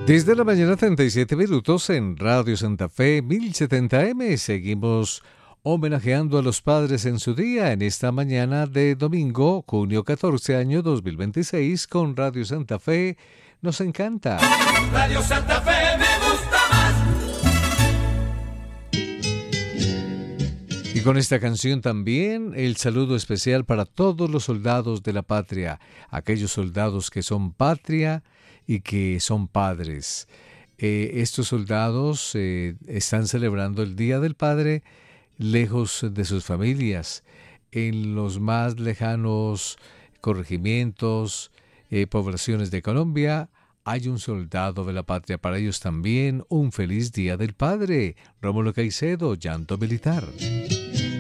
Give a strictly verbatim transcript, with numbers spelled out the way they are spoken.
Desde la mañana treinta y siete minutos en Radio Santa Fe mil setenta eme seguimos homenajeando a los padres en su día en esta mañana de domingo, junio catorce, año dos mil veintiséis, con Radio Santa Fe. Nos encanta. Radio Santa Fe me gusta más. Y con esta canción también el saludo especial para todos los soldados de la patria, aquellos soldados que son patria y que son padres. Eh, estos soldados eh, están celebrando el Día del Padre lejos de sus familias, en los más lejanos corregimientos, eh, poblaciones de Colombia. Hay un soldado de la patria. Para ellos también un feliz Día del Padre. Rómulo Caicedo, Llanto Militar.